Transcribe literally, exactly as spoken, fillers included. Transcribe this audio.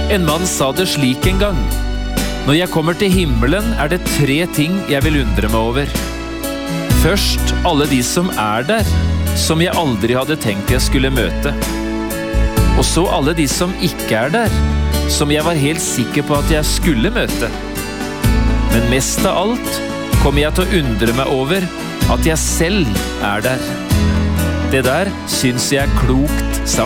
En mann sa det slik en gang: når jeg kommer til himmelen, er det tre ting jeg vil undre meg over. Først alle de som er der, som jeg aldri hadde tenkt jeg skulle møte. Og så alle de som ikke er der, som jeg var helt sikker på at jeg skulle møte. Men mest av alt kommer jeg til å undre meg over at jeg selv er der. Det der syns jeg er klokt sagt.